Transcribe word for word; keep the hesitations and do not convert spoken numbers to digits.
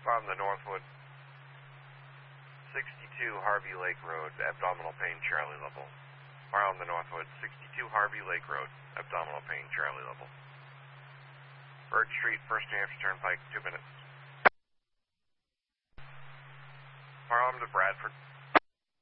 On the Northwood, sixty-two Harvey Lake Road, abdominal pain, Charlie level. Or on the Northwood, sixty-two Harvey Lake Road, abdominal pain, Charlie level. Bird Street, First New Hampshire Turnpike, two minutes. Harlem to Bradford.